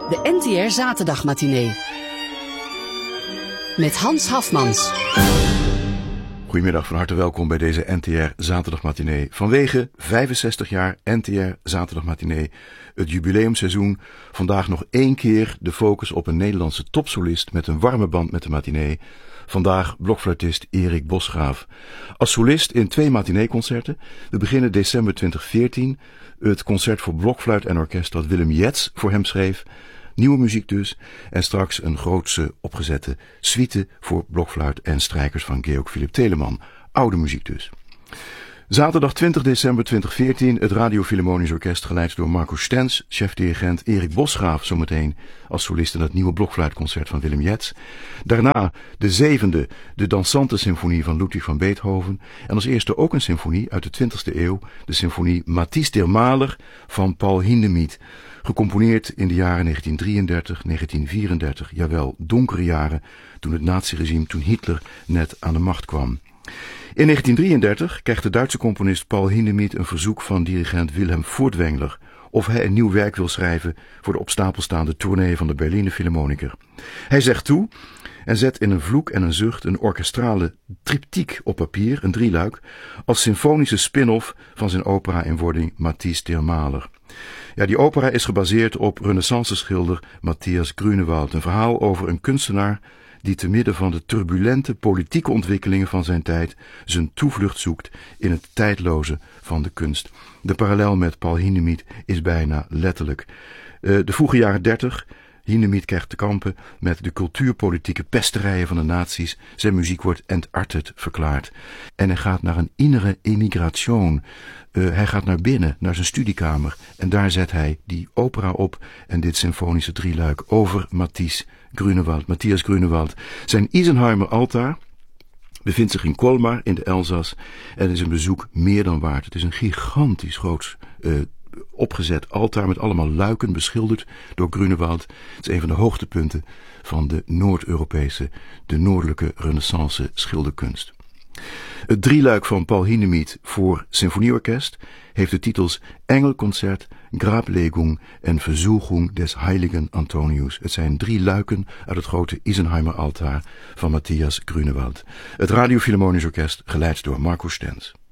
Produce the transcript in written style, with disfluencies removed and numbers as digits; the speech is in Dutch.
De NTR Zaterdagmatinee. Met Hans Hafmans. Goedemiddag, van harte welkom bij deze NTR Zaterdagmatinee. Vanwege 65 jaar NTR Zaterdagmatinee, het jubileumseizoen. Vandaag nog 1 keer de focus op een Nederlandse topsolist met een warme band met de matinee. Vandaag blokfluitist Erik Bosgraaf. Als solist in 2 matineeconcerten. We beginnen december 2014. Het concert voor blokfluit en orkest dat Willem Jetz voor hem schreef. Nieuwe muziek dus. En straks een grootse opgezette suite voor blokfluit en strijkers van Georg Philipp Telemann. Oude muziek dus. Zaterdag 20 december 2014 het Radio Philharmonisch Orkest geleid door Marco Stenz, chef-dirigent Erik Bosgraaf zometeen als solist in het nieuwe blokfluitconcert van Willem Jetz. Daarna de 7e, de dansante symfonie van Ludwig van Beethoven en als eerste ook een symfonie uit de 20e eeuw, de symfonie Matthijs der Maler van Paul Hindemith. Gecomponeerd in de jaren 1933, 1934, jawel, donkere jaren, toen het naziregime, toen Hitler net aan de macht kwam. In 1933 krijgt de Duitse componist Paul Hindemith een verzoek van dirigent Wilhelm Furtwängler of hij een nieuw werk wil schrijven voor de op stapel staande tournee van de Berliner Philharmoniker. Hij zegt toe en zet in een vloek en een zucht een orkestrale triptiek op papier, een drieluik, als symfonische spin-off van zijn opera in wording Matthijs der Maler. Ja, die opera is gebaseerd op renaissance-schilder Matthias Grunewald, een verhaal over een kunstenaar die te midden van de turbulente politieke ontwikkelingen van zijn tijd zijn toevlucht zoekt in het tijdloze van de kunst. De parallel met Paul Hindemith is bijna letterlijk. De vroege jaren 30, Hindemith krijgt te kampen met de cultuurpolitieke pesterijen van de nazi's. Zijn muziek wordt entartet verklaard. En hij gaat naar een innere emigration. Hij gaat naar binnen, naar zijn studiekamer. En daar zet hij die opera op en dit symfonische drieluik over Matthias Grunewald. Zijn Isenheimer altaar bevindt zich in Colmar in de Elzas en is een bezoek meer dan waard. Het is een gigantisch groots opgezet altaar met allemaal luiken beschilderd door Grunewald. Het is een van de hoogtepunten van de Noord-Europese, de noordelijke renaissance schilderkunst. Het drieluik van Paul Hindemith voor symfonieorkest heeft de titels Engelkonzert, Grablegung en Versuchung des Heiligen Antonius. Het zijn 3 luiken uit het grote Isenheimer altaar van Matthias Grunewald. Het Radio Philharmonisch Orkest geleid door Marco Stenz.